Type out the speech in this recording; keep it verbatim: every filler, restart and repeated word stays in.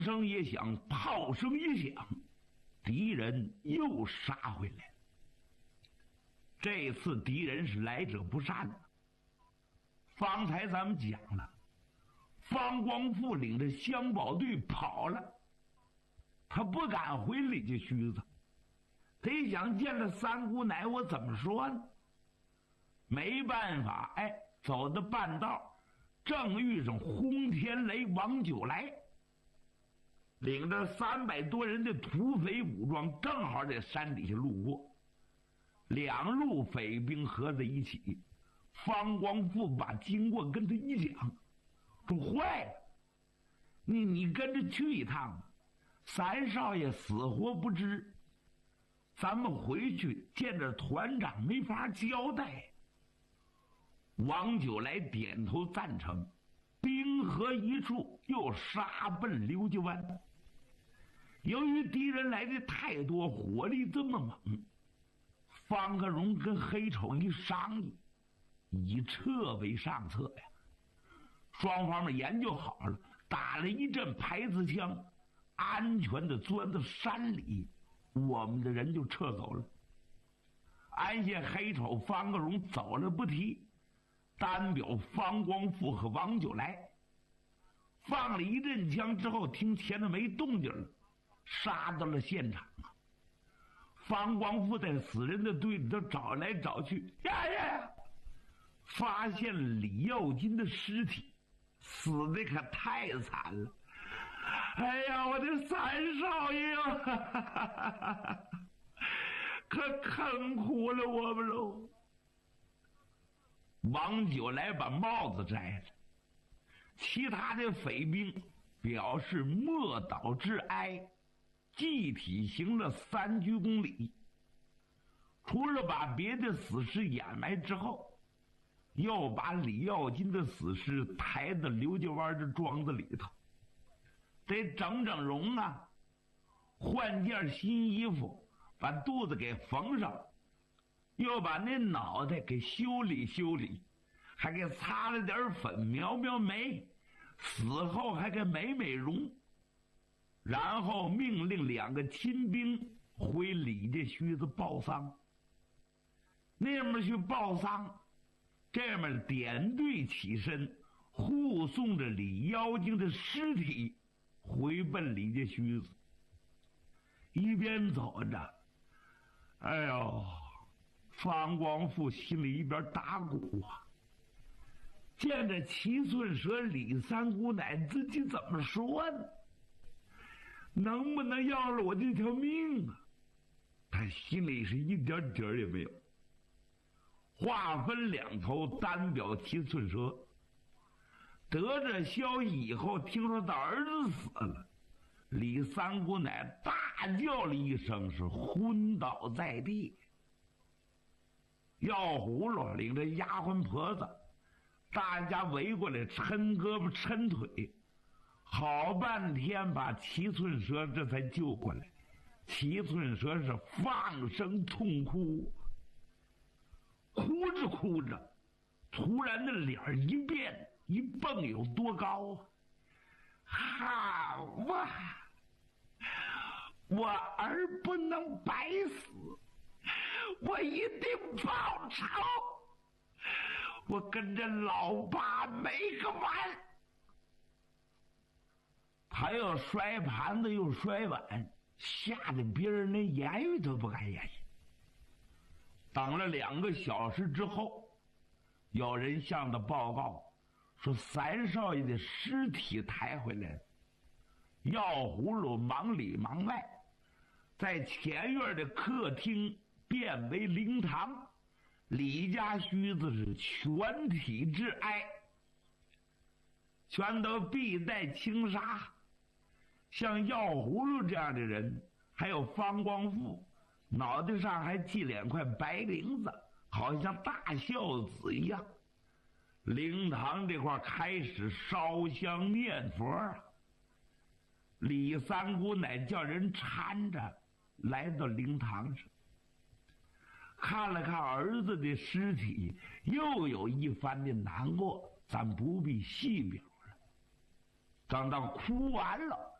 声也响，炮声也响，敌人又杀回来了。这次敌人是来者不善的。方才咱们讲了，方光复领着乡保队跑了，他不敢回李家须子，得想见了三姑奶，我怎么说呢？没办法，哎，走到半道，正遇上轰天雷王九来，领着三百多人的土匪武装，正好在山底下路过。两路匪兵合在一起，方光复把经过跟他一讲，说坏了，你你跟着去一趟吧，三少爷死活不知，咱们回去见着团长没法交代。王九来点头赞成，兵合一处，又杀奔刘家湾。由于敌人来的太多，火力这么猛，方克荣跟黑丑一商议，以撤为上策呀。双方们研究好了，打了一阵排子枪，安全的钻到山里，我们的人就撤走了。安下黑丑，方克荣走了不提，单表方光复和王九来。放了一阵枪之后，听前头没动静了，杀到了现场啊。方光复在死人的堆里头找来找去，呀呀呀，发现李耀金的尸体，死的可太惨了。哎呀，我的三少爷啊，可坑苦了我们喽。王九来把帽子摘了，其他的匪兵表示莫岛之哀，集体行了三鞠躬礼。除了把别的死尸掩埋之后，又把李耀金的死尸抬到刘家湾的庄子里头，得整整容啊，换件新衣服，把肚子给缝上，又把那脑袋给修理修理，还给擦了点粉，描描眉，死后还给美美容。然后命令两个亲兵回李家须子报丧。那边去报丧，这面点队起身，护送着李妖精的尸体回奔李家须子。一边走着，哎呦，方光复心里一边打鼓啊，见着七寸蛇李三姑奶，自己怎么说呢？能不能要了我这条命啊？他心里是一点底儿也没有。话分两头，单表七寸蛇得着消息以后，听说他儿子死了，李三姑奶大叫了一声，是昏倒在地。药葫芦领着丫鬟婆子，大家围过来抻胳膊抻腿，好半天把七寸蛇这才救过来。七寸蛇是放声痛哭，哭着哭着，突然的脸一变，一蹦有多高啊！好啊，我儿不能白死，我一定报仇，我跟着老爸没个完。他又摔盘子又摔碗，吓得别人连言语都不敢言语。等了两个小时之后，有人向他报告说三少爷的尸体抬回来了。药葫芦忙里忙外，在前院的客厅变为灵堂，李家须子是全体致哀，全都必带轻纱。像药葫芦这样的人，还有方光复，脑袋上还系两块白绫子，好像大孝子一样。灵堂这块开始烧香念佛啊。李三姑乃叫人搀着来到灵堂上，看了看儿子的尸体，又有一番的难过，咱不必细表了。等到哭完了，